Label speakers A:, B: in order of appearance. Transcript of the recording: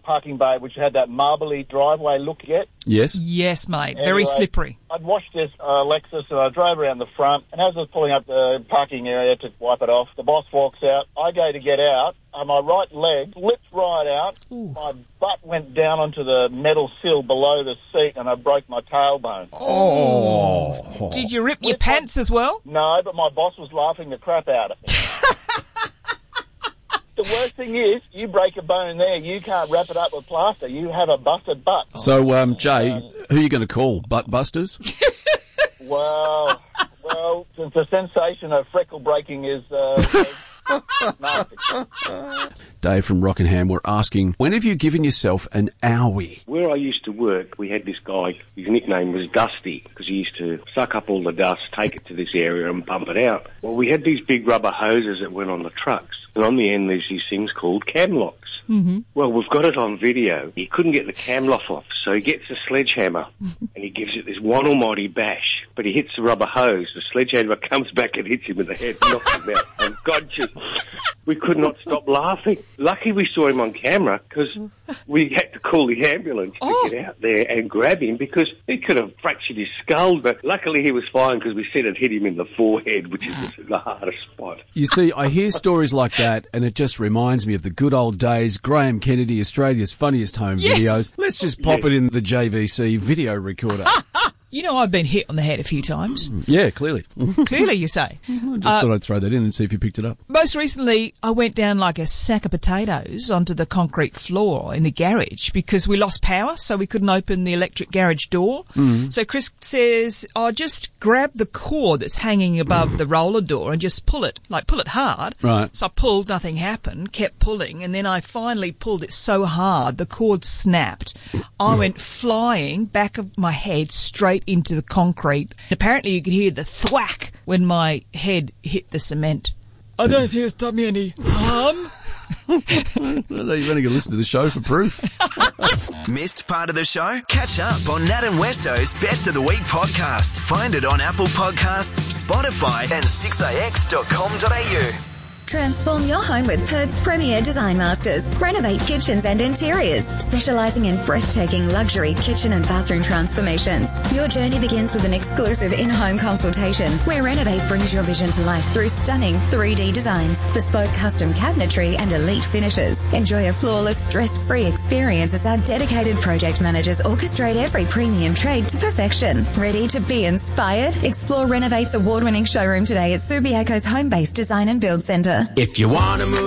A: parking bay, which had that marbly driveway look yet.
B: Yes.
C: Yes, mate.
A: Anyway,
C: very slippery.
A: I'd washed this Lexus and I drove around the front, and as I was pulling up the parking area to wipe it off, the boss walks out. I go to get out, and my right leg flips right out.
C: Ooh.
A: My butt went down onto the metal sill below the seat, and I broke my tailbone.
B: Oh.
C: Did you rip your pants as well?
A: No, but my boss was laughing the crap out of me. The worst thing is, you break a bone there, you can't wrap it up with plaster. You have a busted butt.
B: So, Jay, who are you going to call? Butt busters?
A: Well, since the sensation of freckle breaking is nasty.
B: Dave from Rockingham, we're asking, when have you given yourself an owie?
D: Where I used to work, we had this guy, his nickname was Dusty, because he used to suck up all the dust, take it to this area and pump it out. Well, we had these big rubber hoses that went on the trucks, and on the end there's these things called cam locks.
C: Mm-hmm.
D: Well, we've got it on video. He couldn't get the cam lock off, so he gets a sledgehammer and he gives it this one almighty bash, but he hits the rubber hose. The sledgehammer comes back and hits him in the head, knocks him out unconscious. We could not stop laughing. Lucky we saw him on camera, because we had to call the ambulance to get out there and grab him, because he could have fractured his skull, but luckily he was fine, because we said it hit him in the forehead, which is the hardest spot.
B: You see, I hear stories like that, and it just reminds me of the good old days. Graham Kennedy, Australia's funniest home videos. Let's just pop it in the JVC video recorder.
C: You know, I've been hit on the head a few times.
B: Yeah, clearly.
C: Clearly, you say.
B: I just thought I'd throw that in and see if you picked it up.
C: Most recently, I went down like a sack of potatoes onto the concrete floor in the garage because we lost power, so we couldn't open the electric garage door. So Chris says, just grab the cord that's hanging above the roller door and just pull it hard.
B: Right.
C: So I pulled, nothing happened, kept pulling, and then I finally pulled it so hard, the cord snapped. I went flying back of my head straight into the concrete. Apparently you could hear the thwack when my head hit the cement. I don't think it's done me any harm.
B: Well, you've only got to listen to the show for proof.
E: Missed part of the show? Catch up on Nat and Westo's Best of the Week podcast. Find it on Apple Podcasts, Spotify and 6AX.com.au.
F: Transform your home with Perth's premier design masters. Renovate kitchens and interiors, specialising in breathtaking luxury kitchen and bathroom transformations. Your journey begins with an exclusive in-home consultation where Renovate brings your vision to life through stunning 3D designs, bespoke custom cabinetry and elite finishes. Enjoy a flawless, stress-free experience as our dedicated project managers orchestrate every premium trade to perfection. Ready to be inspired? Explore Renovate's award-winning showroom today at Subiaco's home-based design and build centre.
G: If you want to move